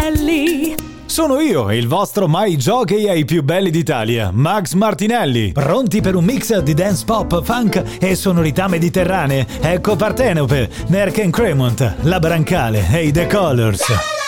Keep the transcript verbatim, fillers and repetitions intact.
Martinelli. Sono io, il vostro mai jockey ai più belli d'Italia, Max Martinelli. Pronti per un mix di dance pop, funk e sonorità mediterranee? Ecco Partenope, Merck and Cremont, La Brancale e i The Colors.